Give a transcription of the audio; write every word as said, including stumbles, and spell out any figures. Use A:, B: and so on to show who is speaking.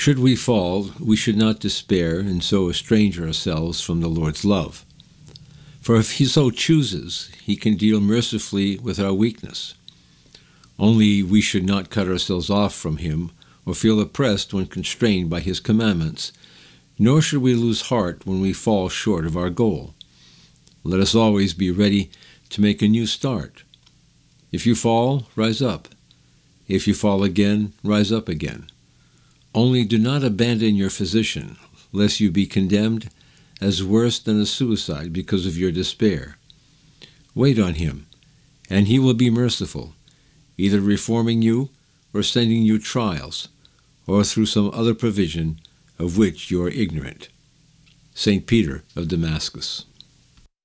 A: Should we fall, we should not despair and so estrange ourselves from the Lord's love. For if he so chooses, he can deal mercifully with our weakness. Only we should not cut ourselves off from him or feel oppressed when constrained by his commandments, nor should we lose heart when we fall short of our goal. Let us always be ready to make a new start. If you fall, rise up. If you fall again, rise up again. Only do not abandon your physician, lest you be condemned as worse than a suicide because of your despair. Wait on him, and he will be merciful, either reforming you or sending you trials, or through some other provision of which you are ignorant. Saint Peter of Damascus.